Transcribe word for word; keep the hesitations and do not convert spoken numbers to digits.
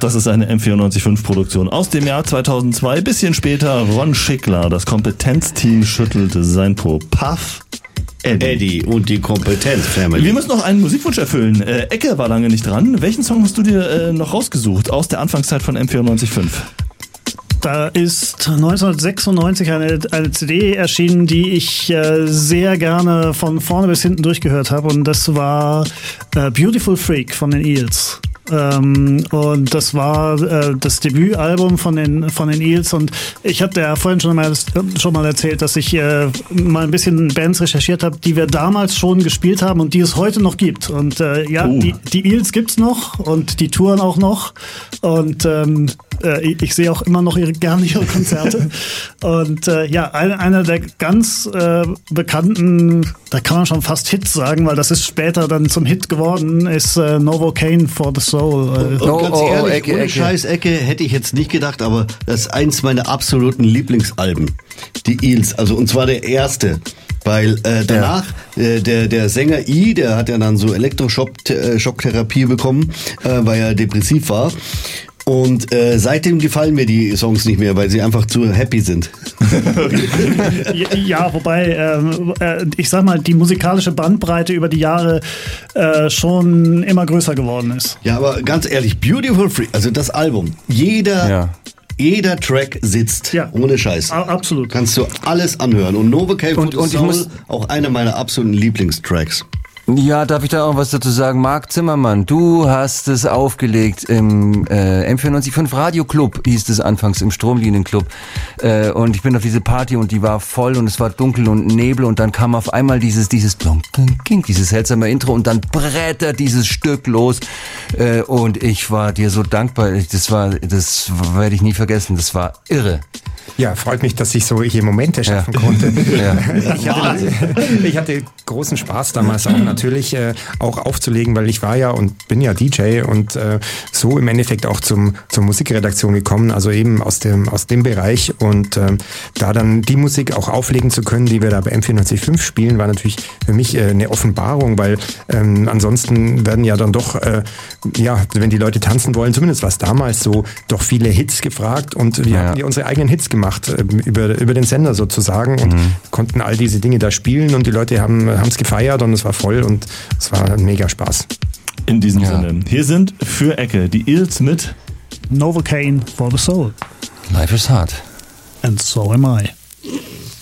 das ist eine M vierundneunzig Komma fünf Produktion aus dem Jahr zweitausendzwei. Bisschen später Ron Schickler. Das Kompetenzteam schüttelte sein Po. Puff Eddie. Eddie und die Kompetenz-Family. Wir müssen noch einen Musikwunsch erfüllen. Äh, Ecke war lange nicht dran. Welchen Song hast du dir äh, noch rausgesucht aus der Anfangszeit von M vierundneunzig Komma fünf? Da ist neunzehnhundertsechsundneunzig eine, eine C D erschienen, die ich äh, sehr gerne von vorne bis hinten durchgehört habe. Und das war äh, Beautiful Freak von den Eels. Ähm, und das war äh, das Debütalbum von den von den Eels, und ich hatte ja vorhin schon mal schon mal erzählt, dass ich äh, mal ein bisschen Bands recherchiert habe, die wir damals schon gespielt haben und die es heute noch gibt. Und äh, ja, uh. die die Eels gibt's noch und die touren auch noch, und ähm, äh, ich, ich sehe auch immer noch ihre, gerne ihre Konzerte. Und äh, ja, eine, einer der ganz äh, bekannten, da kann man schon fast Hits sagen, weil das ist später dann zum Hit geworden, ist äh, Novocaine for the Soul. Und, und oh, ganz oh, ehrlich, oh, Ecke, ohne Ecke. Scheiß Ecke hätte ich jetzt nicht gedacht, aber das ist eins meiner absoluten Lieblingsalben. Die Eels, also und zwar der erste. Weil äh, danach, ja. äh, der der Sänger I, der hat ja dann so Elektroschocktherapie bekommen, äh, weil er depressiv war. Und äh, seitdem gefallen mir die Songs nicht mehr, weil sie einfach zu happy sind. Ja, wobei, äh, ich sag mal, die musikalische Bandbreite über die Jahre äh, schon immer größer geworden ist. Ja, aber ganz ehrlich, Beautiful Freak, also das Album, jeder... Ja. Jeder Track sitzt, ja. Ohne Scheiß. A- absolut. Kannst du alles anhören. Und Novocaine for und, the und Soul, ich muss auch einer meiner absoluten Lieblingstracks. Ja, darf ich da auch was dazu sagen? Marc Zimmermann, du hast es aufgelegt im äh, M vierundneunzig Komma fünf Radio Club, hieß es anfangs, im Stromlinienclub. Äh, und ich bin auf diese Party und die war voll und es war dunkel und Nebel und dann kam auf einmal dieses dieses dieses seltsame Intro und dann brettert dieses Stück los. Äh, und ich war dir so dankbar. Das war, das werde ich nie vergessen. Das war irre. Ja, freut mich, dass ich solche Momente schaffen ja. konnte. Ja. Ich, hatte, ich hatte großen Spaß damals auch natürlich äh, auch aufzulegen, weil ich war ja und bin ja D J und äh, so im Endeffekt auch zum zur Musikredaktion gekommen, also eben aus dem aus dem Bereich, und äh, da dann die Musik auch auflegen zu können, die wir da bei M vierundneunzig Komma fünf spielen, war natürlich für mich äh, eine Offenbarung, weil ähm, ansonsten werden ja dann doch äh, ja, wenn die Leute tanzen wollen, zumindest war es damals so, doch viele Hits gefragt, und wir ja. hatten ja unsere eigenen Hits gemacht über über den Sender sozusagen und mhm. konnten all diese Dinge da spielen und die Leute haben haben es gefeiert und es war voll und es war ein mega Spaß. In diesem ja. Sinne. Hier sind für Ecke die Eels mit Novocaine for the Soul. Life is hard. And so am I.